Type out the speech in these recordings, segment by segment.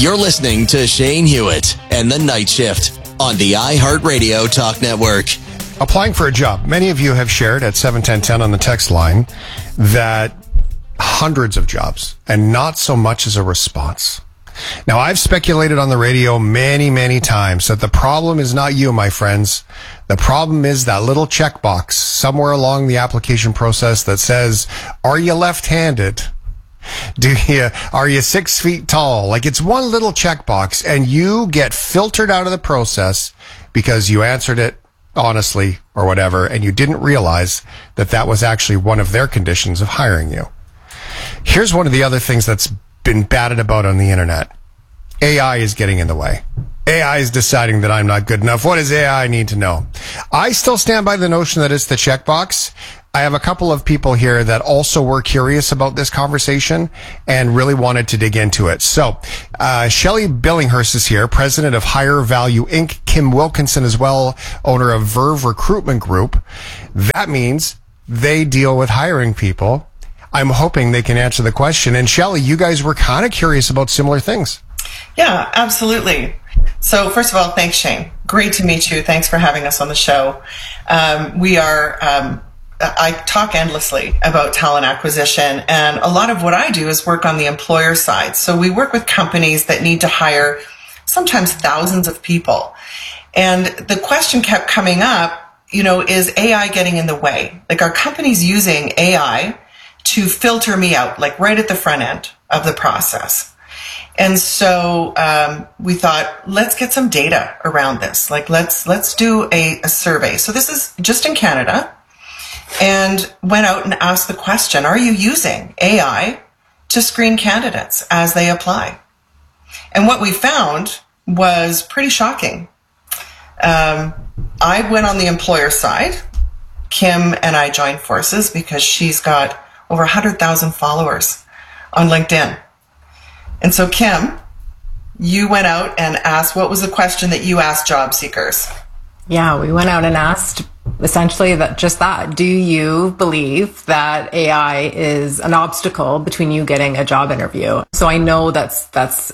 You're listening to Shane Hewitt and the Night Shift on the iHeartRadio Talk Network. Applying for a job. Many of you have shared at 71010 on the text line that hundreds of jobs and not so much as a response. Now, I've speculated on the radio many times that the problem is not you, my friends. The problem is that little checkbox somewhere along the application process that says, are you left-handed? Are you 6 feet tall? Like, it's one little checkbox and you get filtered out of the process because you answered it honestly or whatever, and you didn't realize that that was actually one of their conditions of hiring you. Here's one of the other things that's been batted about on the internet. AI is getting in the way. AI is deciding that I'm not good enough. What does AI need to know? I still stand by the notion that it's the checkbox. I have a couple of people here that also were curious about this conversation and really wanted to dig into it. So, Shelley Billinghurst is here, president of Higher Value Inc. Kim Wilkinson as well, owner of Verve Recruitment Group. That means they deal with hiring people. I'm hoping they can answer the question. And Shelley, you guys were kind of curious about similar things. Yeah, absolutely. So first of all, thanks, Shane. Great to meet you. Thanks for having us on the show. I talk endlessly about talent acquisition, and a lot of what I do is work on the employer side. So we work with companies that need to hire sometimes thousands of people. And the question kept coming up, is AI getting in the way? Like, are companies using AI to filter me out, like right at the front end of the process? And so we thought, let's get some data around this. Like, let's do a survey. So this is just in Canada, and went out and asked the question, are you using AI to screen candidates as they apply? And what we found was pretty shocking. I went on the employer side. Kim and I joined forces because she's got over 100,000 followers on LinkedIn. And so, Kim, you went out and asked, what was the question that you asked job seekers? Yeah, we went out and asked essentially that. Do you believe that AI is an obstacle between you getting a job interview? So I know that's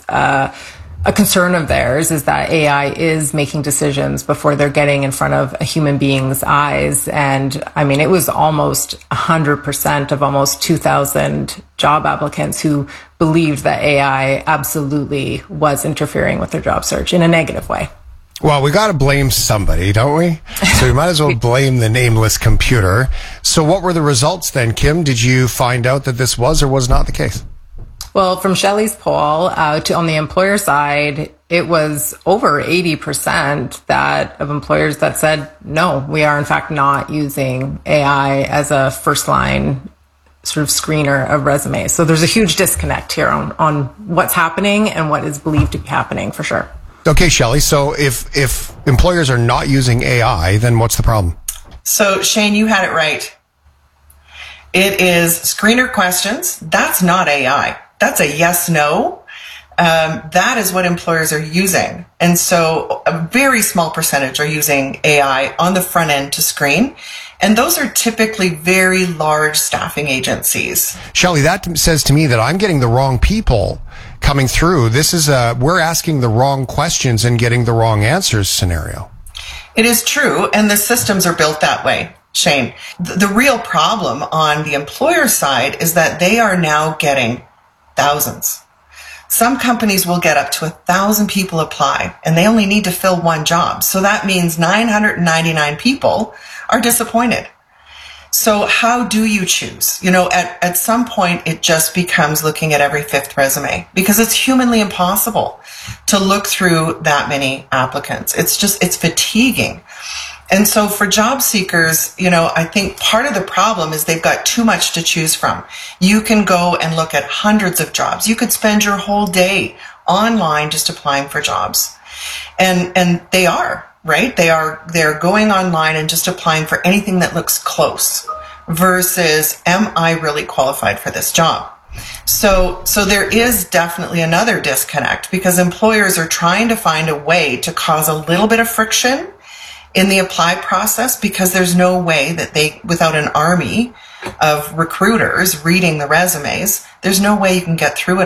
a concern of theirs, is that AI is making decisions before they're getting in front of a human being's eyes. And I mean, it was almost 100% of almost 2,000 job applicants who believed that AI absolutely was interfering with their job search in a negative way. Well, we got to blame somebody, don't we? So we might as well blame the nameless computer. So what were the results then, Kim? Did you find out that this was or was not the case? Well, from Shelley's poll, on the employer side, it was over 80% of employers that said, no, we are in fact not using AI as a first line sort of screener of resumes. So there's a huge disconnect here on what's happening and what is believed to be happening for sure. Okay, Shelley. So if employers are not using AI, then what's the problem? So Shane, you had it right. It is screener questions. That's not AI. That's a yes, no. That is what employers are using. And so a very small percentage are using AI on the front end to screen. And those are typically very large staffing agencies. Shelley, that says to me that I'm getting the wrong people coming through. This is we're asking the wrong questions and getting the wrong answers scenario. It is true. And the systems are built that way, Shane. The real problem on the employer side is that they are now getting thousands. Some companies will get up to 1,000 people apply, and they only need to fill one job. So that means 999 people are disappointed. So how do you choose? At some point, it just becomes looking at every fifth resume, because it's humanly impossible to look through that many applicants. It's fatiguing. And so for job seekers, I think part of the problem is they've got too much to choose from. You can go and look at hundreds of jobs. You could spend your whole day online just applying for jobs. And they are, right? They're going online and just applying for anything that looks close versus, am I really qualified for this job? So there is definitely another disconnect, because employers are trying to find a way to cause a little bit of friction in the apply process, because there's no way that without an army of recruiters reading the resumes, there's no way you can get through it all.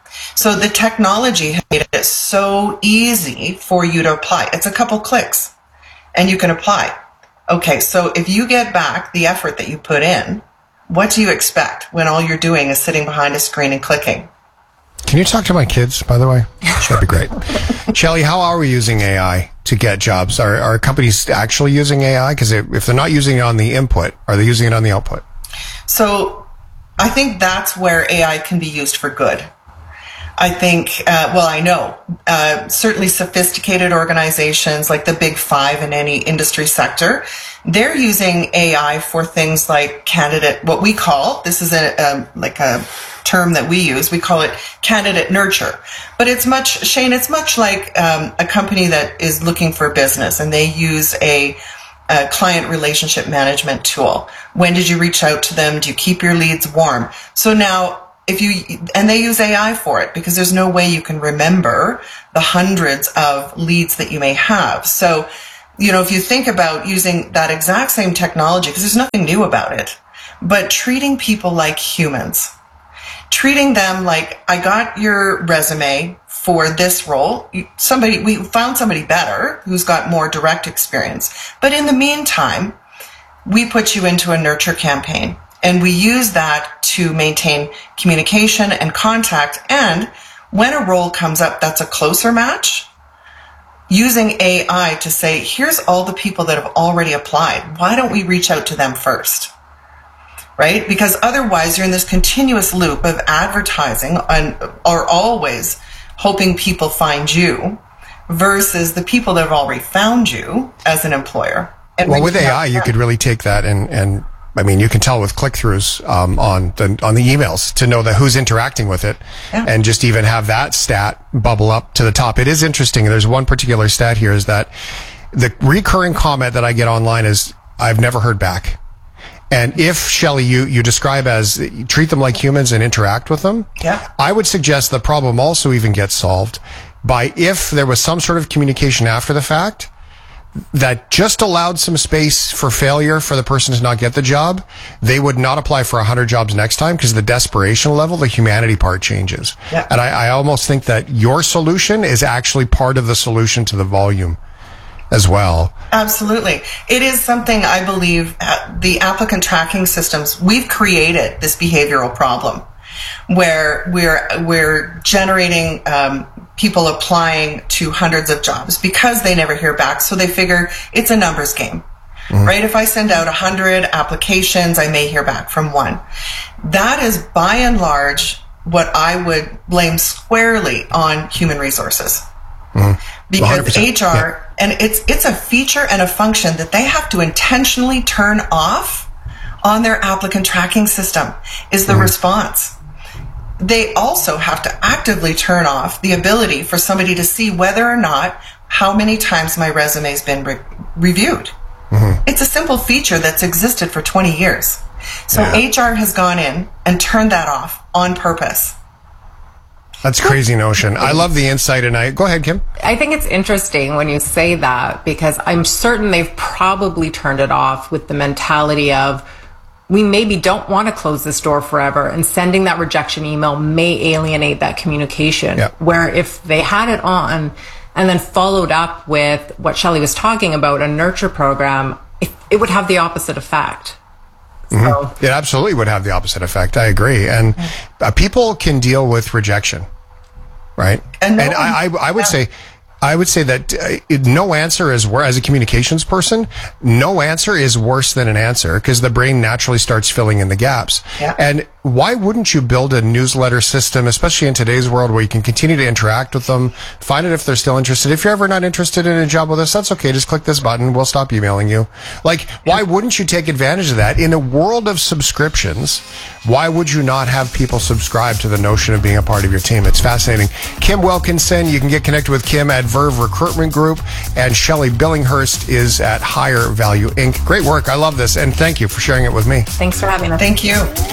So the technology has made it so easy for you to apply. It's a couple clicks and you can apply. Okay, so if you get back the effort that you put in, what do you expect when all you're doing is sitting behind a screen and clicking? Can you talk to my kids, by the way? That'd be great. Shelley, how are we using AI to get jobs? Are companies actually using AI? Because if they're not using it on the input, are they using it on the output? So I think that's where AI can be used for good. I think, I know, certainly sophisticated organizations like the Big Five in any industry sector, they're using AI for things like what we call, this is a term that we use, we call it candidate nurture. But it's much like a company that is looking for business and they use a client relationship management tool. When did you reach out to them? Do you keep your leads warm? So now, and they use AI for it because there's no way you can remember the hundreds of leads that you may have. So, if you think about using that exact same technology, because there's nothing new about it, but treating people like humans, treating them like, I got your resume for this role. We found somebody better who's got more direct experience. But in the meantime, we put you into a nurture campaign. And we use that to maintain communication and contact. And when a role comes up that's a closer match, using AI to say, here's all the people that have already applied. Why don't we reach out to them first? Right? Because otherwise you're in this continuous loop of advertising and are always hoping people find you versus the people that have already found you as an employer. And with AI, you could really take that and you can tell with click-throughs on the emails to know that who's interacting with it, and just even have that stat bubble up to the top. It is interesting. There's one particular stat here is that the recurring comment that I get online is, I've never heard back. And if, Shelley, you describe as treat them like humans and interact with them, I would suggest the problem also even gets solved by if there was some sort of communication after the fact that just allowed some space for failure for the person to not get the job, they would not apply for 100 jobs next time because the desperation level, the humanity part changes. And I almost think that your solution is actually part of the solution to the volume as well. Absolutely. It is something I believe the applicant tracking systems, we've created this behavioral problem where we're generating people applying to hundreds of jobs because they never hear back. So they figure it's a numbers game, right? If I send out 100 applications, I may hear back from one. That is by and large what I would blame squarely on human resources. Because 100%. HR, and it's a feature and a function that they have to intentionally turn off on their applicant tracking system is the response. They also have to actively turn off the ability for somebody to see whether or not how many times my resume has been reviewed. It's a simple feature that's existed for 20 years. So HR has gone in and turned that off on purpose. That's a crazy notion. I love the insight, and go ahead, Kim. I think it's interesting when you say that because I'm certain they've probably turned it off with the mentality of, we maybe don't want to close this door forever, and sending that rejection email may alienate that communication. Where if they had it on and then followed up with what Shelley was talking about, a nurture program, it would have the opposite effect. So. It absolutely would have the opposite effect. I agree. And people can deal with rejection, right? And I would say that no answer is worse, as a communications person, no answer is worse than an answer because the brain naturally starts filling in the gaps. And why wouldn't you build a newsletter system, especially in today's world, where you can continue to interact with them, find out if they're still interested. If you're ever not interested in a job with us, that's okay. Just click this button. We'll stop emailing you. Why wouldn't you take advantage of that? In a world of subscriptions, why would you not have people subscribe to the notion of being a part of your team? It's fascinating. Kim Wilkinson, you can get connected with Kim at Verve Recruitment Group, and Shelley Billinghurst is at Higher Value Inc. Great work. I love this, and thank you for sharing it with me. Thanks for having us. Thank you.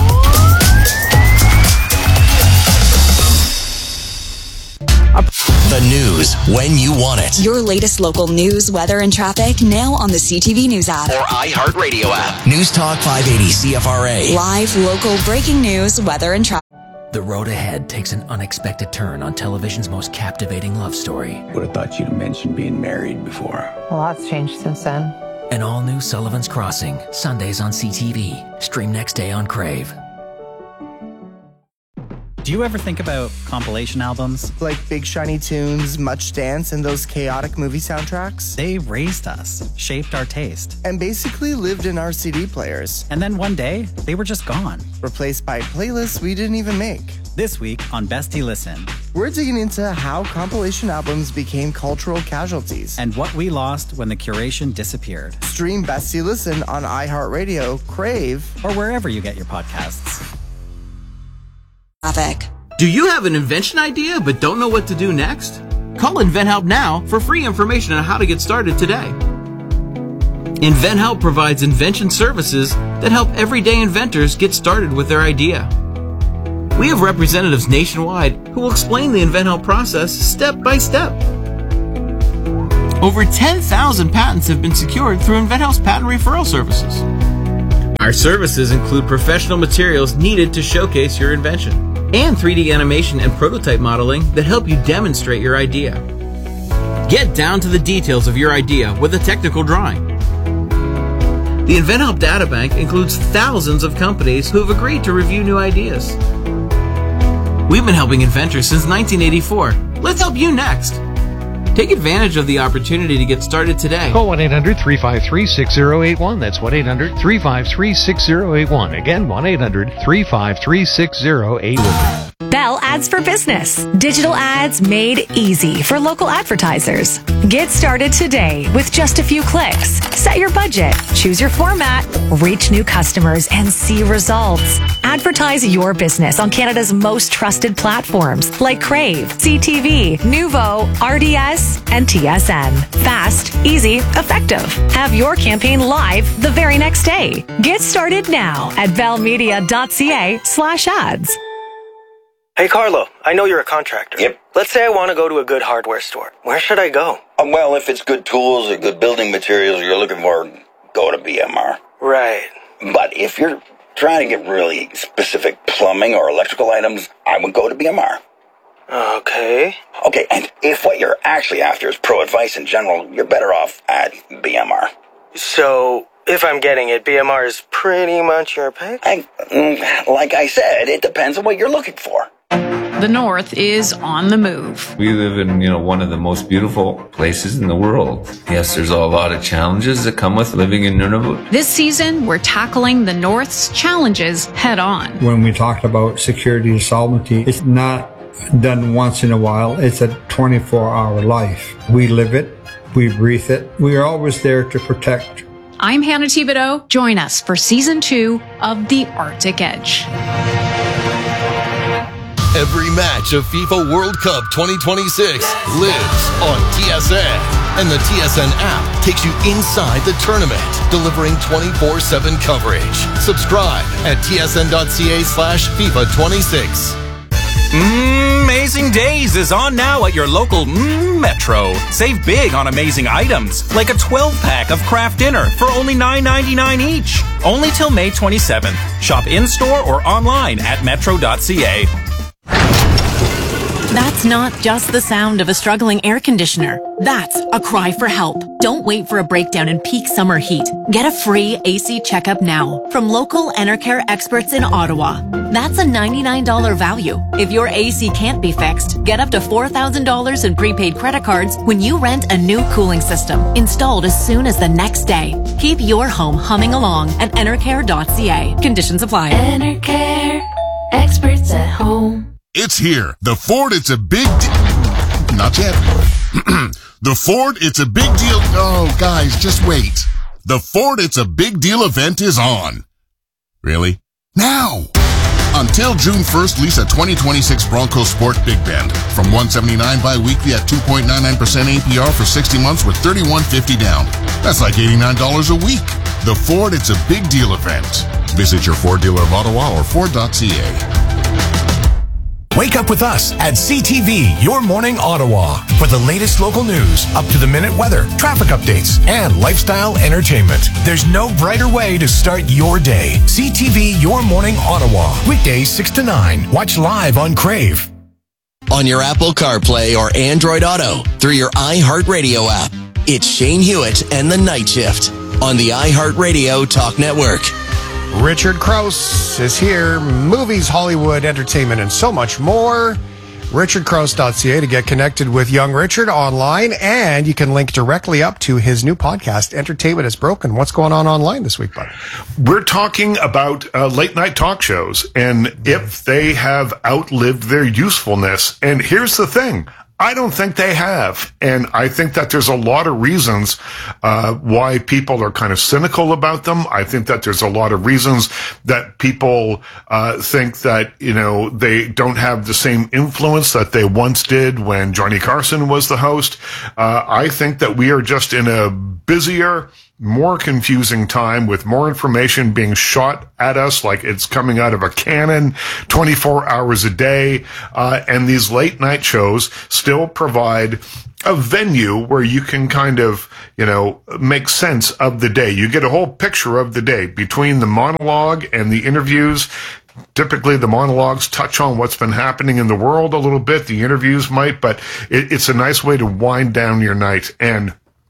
The news when you want it. Your latest local news, weather, and traffic now on the CTV News app or iHeartRadio app. News Talk 580 CFRA. Live, local, breaking news, weather, and traffic. The road ahead takes an unexpected turn on television's most captivating love story. Would have thought you'd have mentioned being married before. A lot's changed since then. An all-new Sullivan's Crossing, Sundays on CTV. Stream next day on Crave. Do you ever think about compilation albums? Like Big Shiny Tunes, Much Dance, and those chaotic movie soundtracks? They raised us, shaped our taste, and basically lived in our CD players. And then one day, they were just gone. Replaced by playlists we didn't even make. This week on Bestie Listen, we're digging into how compilation albums became cultural casualties. And what we lost when the curation disappeared. Stream Bestie Listen on iHeartRadio, Crave, or wherever you get your podcasts. Do you have an invention idea but don't know what to do next? Call InventHelp now for free information on how to get started today. InventHelp provides invention services that help everyday inventors get started with their idea. We have representatives nationwide who will explain the InventHelp process step by step. Over 10,000 patents have been secured through InventHelp's patent referral services. Our services include professional materials needed to showcase your invention, and 3D animation and prototype modeling that help you demonstrate your idea. Get down to the details of your idea with a technical drawing. The InventHelp Databank includes thousands of companies who have agreed to review new ideas. We've been helping inventors since 1984. Let's help you next. Take advantage of the opportunity to get started today. Call 1-800-353-6081. That's 1-800-353-6081. Again, 1-800-353-6081. Bell Ads for Business. Digital ads made easy for local advertisers. Get started today with just a few clicks. Set your budget, choose your format, reach new customers, and see results. Advertise your business on Canada's most trusted platforms like Crave, CTV, Nuvo, RDS, and TSN. Fast, easy, effective. Have your campaign live the very next day. Get started now at bellmedia.ca/ads. Hey, Carlo, I know you're a contractor. Yep. Let's say I want to go to a good hardware store. Where should I go? Well, if it's good tools or good building materials you're looking for, go to BMR. Right. But if you're trying to get really specific plumbing or electrical items, I would go to BMR. Okay. Okay, and if what you're actually after is pro advice in general, you're better off at BMR. So, if I'm getting it, BMR is pretty much your pick? Like I said, it depends on what you're looking for. The North is on the move. We live in, one of the most beautiful places in the world. Yes, there's a lot of challenges that come with living in Nunavut. This season, we're tackling the North's challenges head on. When we talk about security and sovereignty, it's not done once in a while. It's a 24-hour life. We live it. We breathe it. We are always there to protect. I'm Hannah Thibodeau. Join us for Season 2 of The Arctic Edge. Every match of FIFA World Cup 2026 lives on TSN. And the TSN app takes you inside the tournament, delivering 24/7 coverage. Subscribe at tsn.ca/FIFA26. Amazing Days is on now at your local Metro. Save big on amazing items, like a 12-pack of Kraft Dinner for only $9.99 each. Only till May 27th. Shop in-store or online at metro.ca. That's not just the sound of a struggling air conditioner. That's a cry for help. Don't wait for a breakdown in peak summer heat. Get a free AC checkup now from local Enercare experts in Ottawa. That's a $99 value. If your AC can't be fixed, get up to $4,000 in prepaid credit cards when you rent a new cooling system installed as soon as the next day. Keep your home humming along at enercare.ca. Conditions apply. Enercare, experts at home. It's here. The Ford It's a Big Not yet. The Ford It's a Big Deal. Oh, guys, just wait. The Ford It's a Big Deal event is on. Really? Now! Until June 1st, lease a 2026 Bronco Sport Big Bend from $179 bi-weekly at 2.99% APR for 60 months with $3,150 down. That's like $89 a week. The Ford It's a Big Deal event. Visit your Ford dealer of Ottawa or Ford.ca. Wake up with us at CTV, Your Morning Ottawa, for the latest local news, up-to-the-minute weather, traffic updates, and lifestyle entertainment. There's no brighter way to start your day. CTV, Your Morning Ottawa, weekdays 6 to 9. Watch live on Crave. On your Apple CarPlay or Android Auto, through your iHeartRadio app. It's Shane Hewitt and the Night Shift on the iHeartRadio Talk Network. Richard Crouse is here. Movies, Hollywood, entertainment, and so much more. RichardCrouse.ca to get connected with young Richard online, and you can link directly up to his new podcast, Entertainment is Broken. What's going on online this week, bud? We're talking about late night talk shows and if they have outlived their usefulness. And here's the thing. I don't think they have. And I think that there's a lot of reasons why people are kind of cynical about them. I think that there's a lot of reasons that people think that, you know, they don't have the same influence that they once did when Johnny Carson was the host. I think that we are just in a busier, more confusing time with more information being shot at us like it's coming out of a cannon 24 hours a day. And these late night shows still provide a venue where you can kind of, you know, make sense of the day. You get a whole picture of the day between the monologue and the interviews. Typically, the monologues touch on what's been happening in the world a little bit. The interviews might, but it's a nice way to wind down your night. And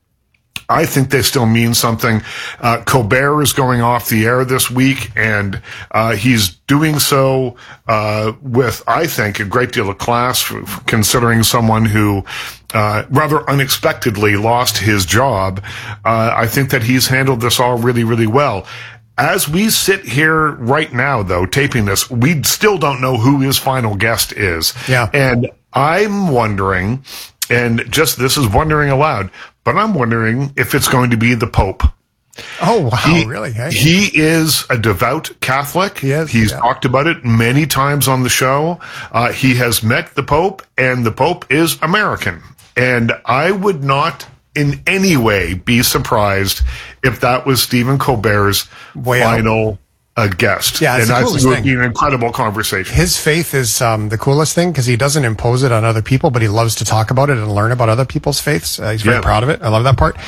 I think they still mean something. Colbert is going off the air this week, and he's doing so with, I think, a great deal of class, considering someone who rather unexpectedly lost his job. I think that he's handled this all really, really well. As we sit here right now, though, taping this, we still don't know who his final guest is. Yeah. And I'm wondering, and just this is wondering aloud, but I'm wondering if it's going to be the Pope. Oh, wow, really? Hey. He is a devout Catholic. He's talked about it many times on the show. He has met the Pope, and the Pope is American. And I would not in any way be surprised if that was Stephen Colbert's final guest. Yeah, it's and the I coolest think it would thing. be an incredible conversation. His faith is the coolest thing because he doesn't impose it on other people, but he loves to talk about it and learn about other people's faiths. He's very proud of it. I love that part.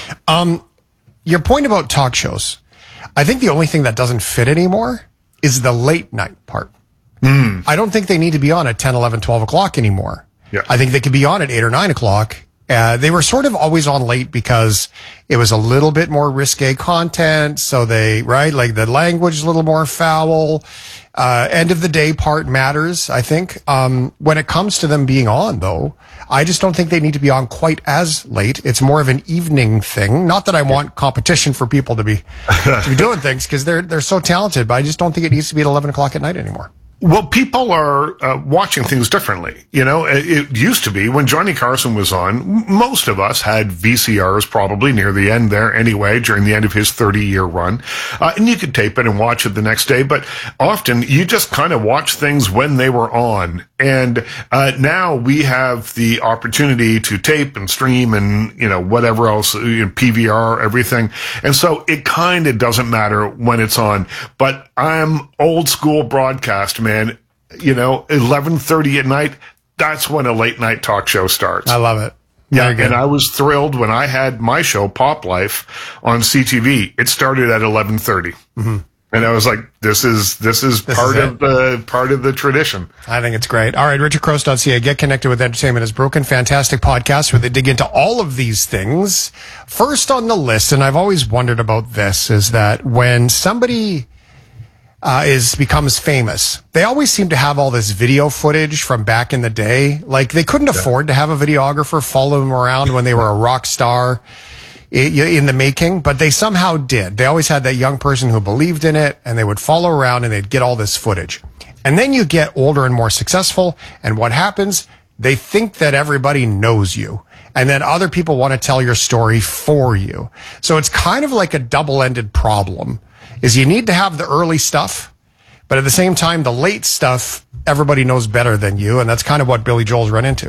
Your point about talk shows, I think the only thing that doesn't fit anymore is the late night part. I don't think they need to be on at 10, 11, 12 o'clock anymore. Yeah. I think they could be on at 8 or 9 o'clock. They were sort of always on late because it was a little bit more risque content. So like the language is a little more foul. End of the day part matters, I think. When it comes to them being on, though, I just don't think they need to be on quite as late. It's more of an evening thing. Not that I want competition for people to be doing things because they're so talented, but I just don't think it needs to be at 11 o'clock at night anymore. Well, people are watching things differently. You know, it used to be when Johnny Carson was on, most of us had VCRs probably near the end there anyway, during the end of his 30-year run. And you could tape it and watch it the next day. But often you just kind of watch things when they were on. And now we have the opportunity to tape and stream and, you know, whatever else, PVR, everything. And so it kind of doesn't matter when it's on. But I'm old school broadcast, man. You know, 11:30 at night, that's when a late night talk show starts. I love it. Yeah, and I was thrilled when I had my show, Pop Life, on CTV. It started at 11:30. Mm-hmm. And I was like, this is part of the tradition. I think it's great. All right, RichardCrouse.ca. Get connected with Entertainment is Broken. Fantastic podcast where they dig into all of these things. First on the list, and I've always wondered about this, is that when somebody becomes famous, they always seem to have all this video footage from back in the day. Like they couldn't afford to have a videographer follow them around when they were a rock star in the making, but they somehow did. They always had that young person who believed in it, and they would follow around and they'd get all this footage. And then you get older and more successful, and what happens? They think that everybody knows you, and then other people want to tell your story for you. So it's kind of like a double-ended problem, is you need to have the early stuff, but at the same time, the late stuff, everybody knows better than you, and that's kind of what Billy Joel's run into.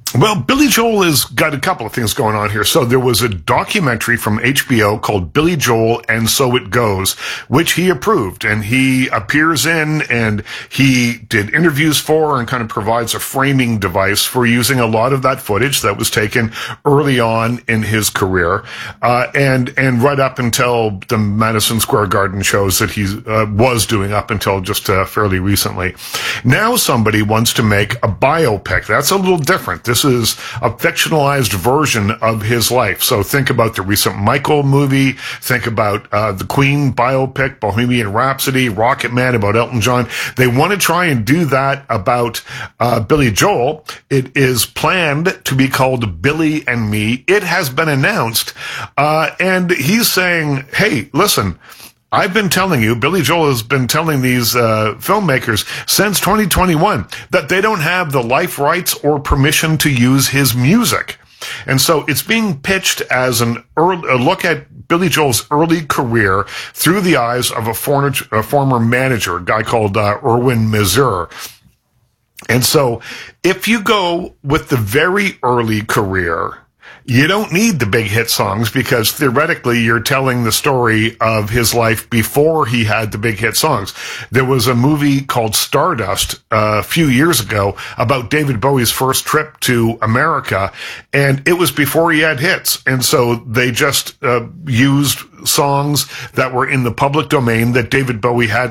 Well, Billy Joel has got a couple of things going on here. So there was a documentary from HBO called Billy Joel and So It Goes, which he approved, and he appears in, and he did interviews for and kind of provides a framing device for using a lot of that footage that was taken early on in his career, and right up until the Madison Square Garden shows that he was doing up until just fairly recently. Now somebody wants to make a biopic. That's a little different. This is a fictionalized version of his life. So think about the recent Michael movie. Think about the Queen biopic, Bohemian Rhapsody, Rocket Man, about Elton John. They want to try and do that about Billy Joel. It is planned to be called Billy and Me. It has been announced. And he's saying, hey, listen, I've been telling you, Billy Joel has been telling these filmmakers since 2021 that they don't have the life rights or permission to use his music. And so it's being pitched as a look at Billy Joel's early career through the eyes of a former manager, a guy called Erwin Mazur. And so if you go with the very early career, you don't need the big hit songs, because theoretically you're telling the story of his life before he had the big hit songs. There was a movie called Stardust a few years ago about David Bowie's first trip to America, and it was before he had hits. And so they just used songs that were in the public domain that David Bowie had